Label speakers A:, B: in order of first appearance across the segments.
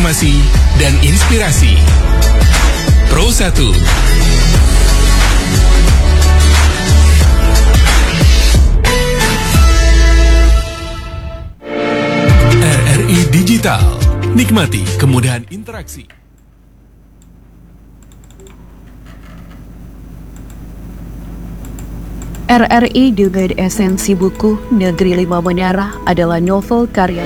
A: informasi dan inspirasi. Pro 1. RRI Digital. Nikmati kemudahan interaksi.
B: RRI dengan esensi buku Negeri Lima Menara adalah novel karya.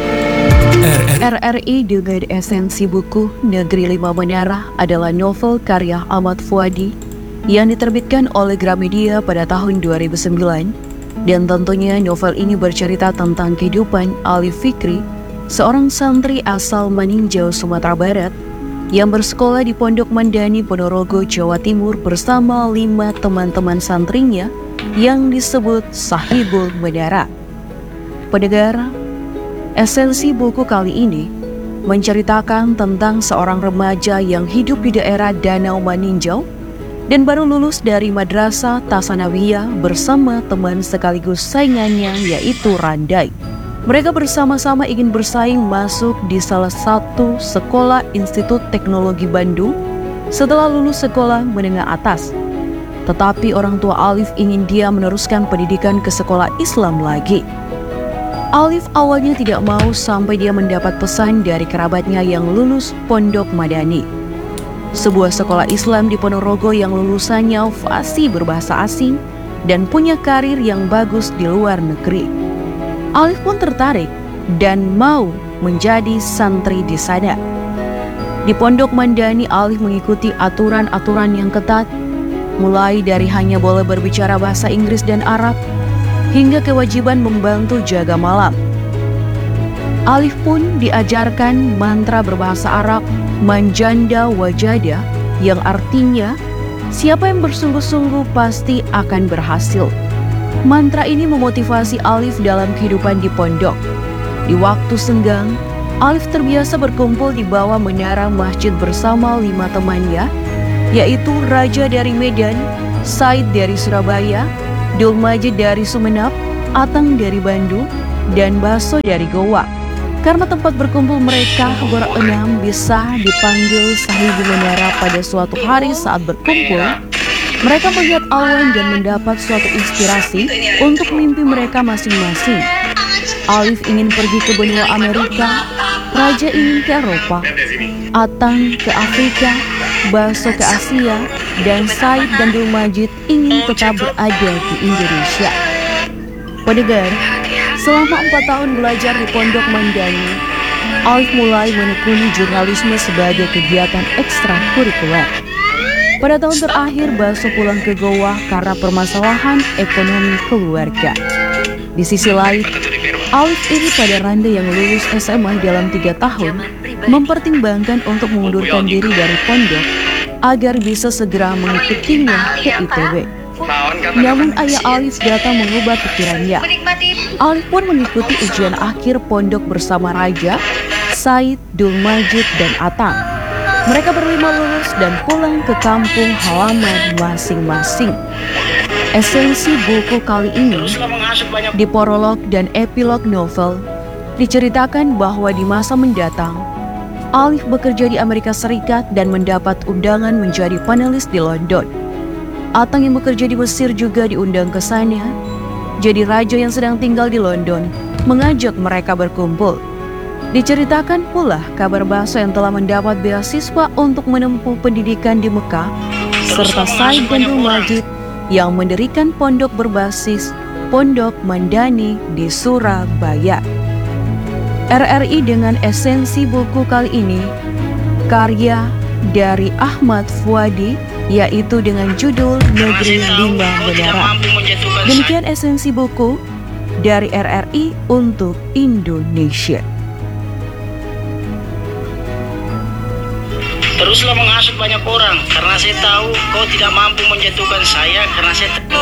B: RRI dengan esensi buku Negeri Lima Menara adalah novel karya Ahmad Fuadi yang diterbitkan oleh Gramedia pada tahun 2009, dan tentunya novel ini bercerita tentang kehidupan Alif Fikri, seorang santri asal Maninjau, Sumatera Barat yang bersekolah di Pondok Mandani, Ponorogo, Jawa Timur bersama 5 teman-teman santrinya yang disebut Sahibul Menara. Pendengar, esensi buku kali ini menceritakan tentang seorang remaja yang hidup di daerah Danau Maninjau dan baru lulus dari Madrasah Tasanawiyah bersama teman sekaligus saingannya yaitu Randai. Mereka bersama-sama ingin bersaing masuk di salah satu sekolah Institut Teknologi Bandung setelah lulus sekolah menengah atas. Tetapi orang tua Alif ingin dia meneruskan pendidikan ke sekolah Islam lagi. Alif awalnya tidak mau sampai dia mendapat pesan dari kerabatnya yang lulus Pondok Madani, sebuah sekolah Islam di Ponorogo yang lulusannya fasih berbahasa asing dan punya karir yang bagus di luar negeri. Alif pun tertarik dan mau menjadi santri di sana. Di Pondok Mandani, Alif mengikuti aturan-aturan yang ketat, mulai dari hanya boleh berbicara bahasa Inggris dan Arab, hingga kewajiban membantu jaga malam. Alif pun diajarkan mantra berbahasa Arab, manjanda wajada, yang artinya, siapa yang bersungguh-sungguh pasti akan berhasil. Mantra ini memotivasi Alif dalam kehidupan di pondok. Di waktu senggang, Alif terbiasa berkumpul di bawah menara masjid bersama 5 temannya, yaitu Raja dari Medan, Said dari Surabaya, Dul Majid dari Sumenep, Atang dari Bandung, dan Baso dari Goa. Karena tempat berkumpul mereka berenam bisa dipanggil Sahibul Menara. Pada suatu hari saat berkumpul, mereka melihat awan dan mendapat suatu inspirasi untuk mimpi mereka masing-masing. Alif ingin pergi ke benua Amerika, Raja ingin ke Eropa, Atang ke Afrika, Baso ke Asia, dan Said dan Dul Majid ingin tetap berada di Indonesia. Pendengar, selama 4 tahun belajar di Pondok Mandani, Alif mulai menekuni jurnalisme sebagai kegiatan ekstrakurikuler. Pada tahun terakhir, Baso pulang ke Goa karena permasalahan ekonomi keluarga. Di sisi lain, Alif iri pada Randa yang lulus SMA dalam 3 tahun, mempertimbangkan untuk mengundurkan diri dari pondok agar bisa segera mengikutinya ke ITB. Namun ayah Alif datang mengubah pikirannya. Alif pun mengikuti ujian akhir pondok bersama Raja, Said, Dul Majid, dan Atang. Mereka berlima lulus dan pulang ke kampung halaman masing-masing. Esensi buku kali ini, di prolog dan epilog novel, diceritakan bahwa di masa mendatang, Alif bekerja di Amerika Serikat dan mendapat undangan menjadi panelis di London. Atang yang bekerja di Mesir juga diundang ke sana. Jadi Raja yang sedang tinggal di London mengajak mereka berkumpul. Diceritakan pula kabar Baso yang telah mendapat beasiswa untuk menempuh pendidikan di Mekah, serta Said dan Dul Majid yang mendirikan pondok berbasis Pondok Mandani di Surabaya. RRI dengan esensi buku kali ini, karya dari Ahmad Fuadi, yaitu dengan judul Negeri Lima Menara. Demikian esensi buku dari RRI untuk Indonesia.
C: Teruslah menghasut banyak orang, karena saya tahu kau tidak mampu menjatuhkan saya, karena saya